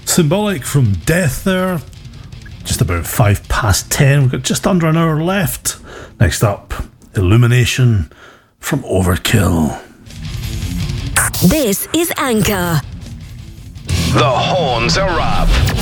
Symbolic from Death there. Just about 10:05. We've got just under an hour left. Next up, Illumination from Overkill. This is Anchor. The horns are up.